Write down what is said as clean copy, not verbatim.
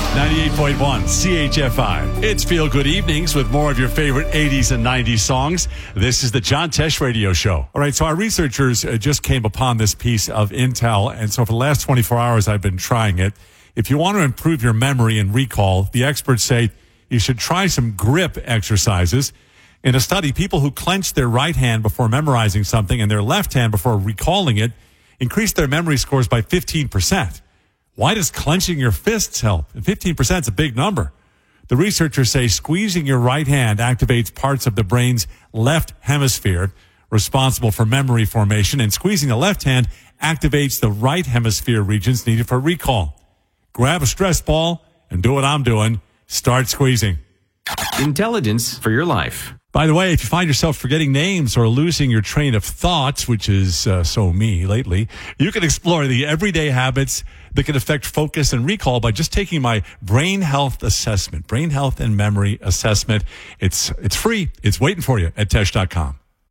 98.1 CHFI. It's Feel Good Evenings with more of your favorite 80s and 90s songs. This is the John Tesh Radio Show. All right, so our researchers just came upon this piece of intel, and so for the last 24 hours, I've been trying it. If you want to improve your memory and recall, the experts say you should try some grip exercises. In a study, people who clenched their right hand before memorizing something and their left hand before recalling it increased their memory scores by 15%. Why does clenching your fists help? 15% is a big number. The researchers say squeezing your right hand activates parts of the brain's left hemisphere responsible for memory formation, and squeezing the left hand activates the right hemisphere regions needed for recall. Grab a stress ball and do what I'm doing. Start squeezing. Intelligence for your life. By the way, if you find yourself forgetting names or losing your train of thoughts, which is so me lately, you can explore the everyday habits that can affect focus and recall by just taking my brain health assessment, brain health and memory assessment. It's free. It's waiting for you at Tesh.com.